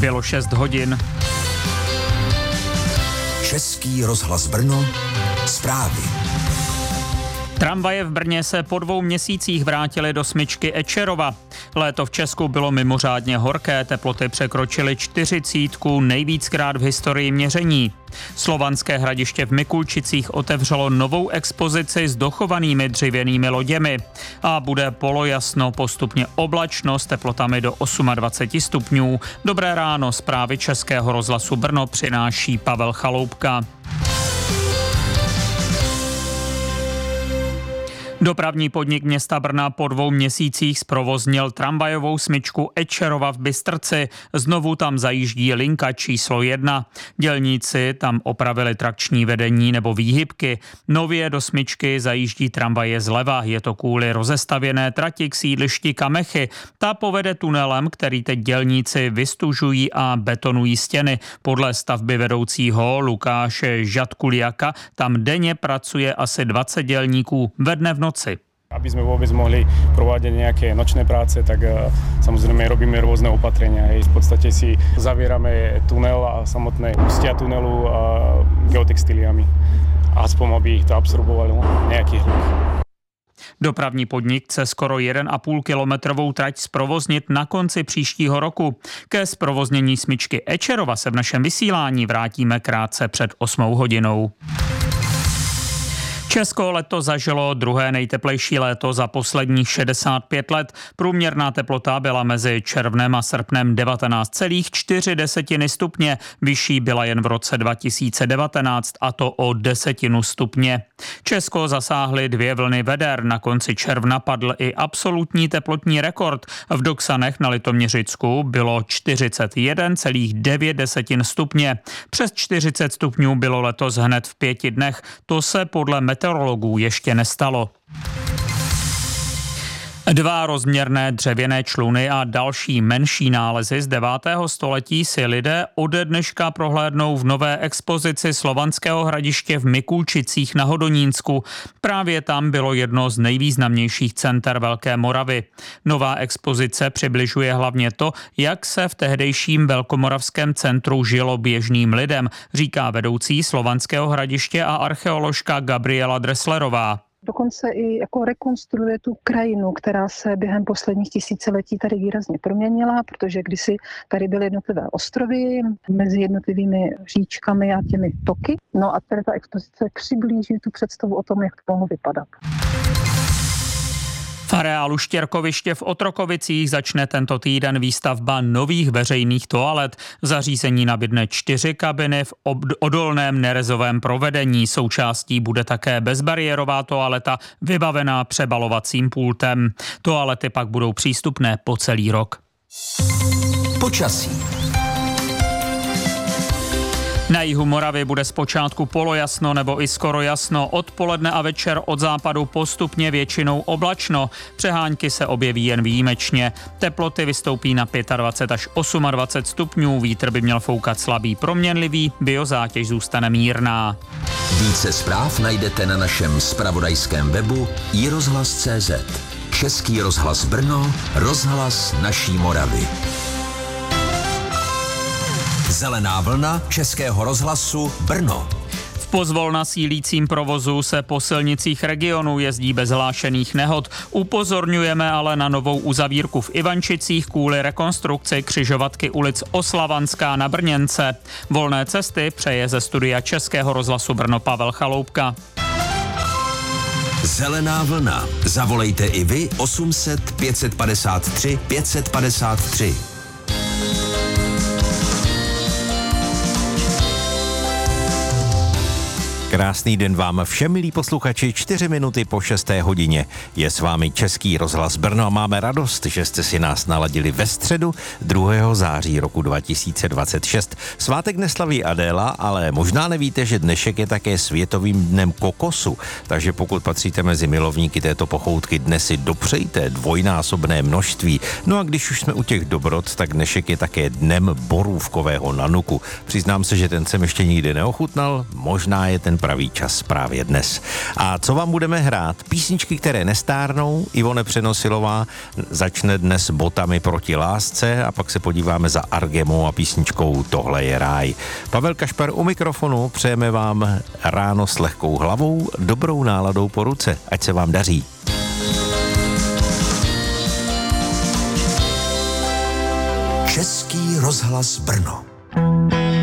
Bylo 6 hodin. Český rozhlas Brno, zprávy. Tramvaje v Brně se po 2 měsících vrátily do smyčky Ečerova. Léto v Česku bylo mimořádně horké, teploty překročily 40, nejvíckrát v historii měření. Slovanské hradiště v Mikulčicích otevřelo novou expozici s dochovanými dřevěnými loděmi. A bude polojasno, postupně oblačno s teplotami do 28 stupňů. Dobré ráno, zprávy Českého rozhlasu Brno přináší Pavel Chaloupka. Dopravní podnik města Brna po 2 měsících zprovoznil tramvajovou smyčku Ečerova v Bystrci. Znovu tam zajíždí linka číslo 1. Dělníci tam opravili trakční vedení nebo výhybky. Nově do smyčky zajíždí tramvaje zleva. Je to kvůli rozestavěné trati k sídlišti Kamechy. Ta povede tunelem, který teď dělníci vystužují a betonují stěny. Podle stavby vedoucího Lukáše Žatkuliaka tam denně pracuje asi 20 dělníků ve dne v noci. Aby sme vôbec mohli provádět nejaké nočné práce, tak samozrejme robíme rôzne opatrenia. V podstate si zavierame tunel a samotné ústia tunelu geotextiliami. Aspoň aby to absorbovalo nejaký hluk. Dopravní podnik chce skoro 1,5 kilometrovou trať zprovoznit na konci příštího roku. Ke zprovoznění smyčky Ečerova se v našem vysílání vrátíme krátce před 8 hodinou. Česko letos zažilo druhé nejteplejší léto za posledních 65 let. Průměrná teplota byla mezi červnem a srpnem 19,4 stupně. Vyšší byla jen v roce 2019, a to o 10 stupně. Česko zasáhly 2 vlny veder. Na konci června padl i absolutní teplotní rekord. V Doksanech na Litoměřicku bylo 41,9 stupně. Přes 40 stupňů bylo letos hned v 5 dnech. To se podle meteorologů ještě nestalo. 2 rozměrné dřevěné čluny a další menší nálezy z 9. století si lidé ode dneška prohlédnou v nové expozici Slovanského hradiště v Mikulčicích na Hodonínsku. Právě tam bylo jedno z nejvýznamnějších center Velké Moravy. Nová expozice přibližuje hlavně to, jak se v tehdejším velkomoravském centru žilo běžným lidem, říká vedoucí Slovanského hradiště a archeoložka Gabriela Dresslerová. Dokonce i jako rekonstruuje tu krajinu, která se během posledních tisíciletí tady výrazně proměnila, protože kdysi tady byly jednotlivé ostrovy mezi jednotlivými říčkami a těmi toky. No a tady ta expozice přiblíží tu představu o tom, jak to mohlo vypadat. V areálu Štěrkoviště v Otrokovicích začne tento týden výstavba nových veřejných toalet. Zařízení nabídne 4 kabiny v odolném nerezovém provedení. Součástí bude také bezbariérová toaleta vybavená přebalovacím pultem. Toalety pak budou přístupné po celý rok. Počasí. Na jihu Moravy bude zpočátku polojasno nebo i skoro jasno, odpoledne a večer od západu postupně většinou oblačno. Přehánky se objeví jen výjimečně. Teploty vystoupí na 25 až 28 stupňů, vítr by měl foukat slabý proměnlivý, biozátěž zůstane mírná. Více zpráv najdete na našem zpravodajském webu iRozhlas.cz. Český rozhlas Brno, rozhlas naší Moravy. Zelená vlna Českého rozhlasu Brno. V pozvolna sílícím provozu se po silnicích regionu jezdí bez hlášených nehod. Upozorňujeme ale na novou uzavírku v Ivančicích kvůli rekonstrukci křižovatky ulic Oslavanská na Brněnce. Volné cesty přeje ze studia Českého rozhlasu Brno Pavel Chaloupka. Zelená vlna. Zavolejte i vy 800 553 553. Krásný den vám všem, milí posluchači, 4 minuty po 6. hodině. Je s vámi Český rozhlas Brno a máme radost, že jste si nás naladili ve středu 2. září roku 2026. Svátek neslaví Adéla, ale možná nevíte, že dnešek je také světovým dnem kokosu, takže pokud patříte mezi milovníky této pochoutky, dnes si dopřejte dvojnásobné množství. No a když už jsme u těch dobrot, tak dnešek je také dnem borůvkového nanuku. Přiznám se, že ten jsem ještě nikdy neochutnal, možná je ten pravý čas právě dnes. A co vám budeme hrát? Písničky, které nestárnou. Ivone Přenosilová začne dnes Botami proti lásce a pak se podíváme za Argemou a písničkou Tohle je ráj. Pavel Kašpar u mikrofonu, přejeme vám ráno s lehkou hlavou, dobrou náladou po ruce. Ať se vám daří. Český rozhlas Brno.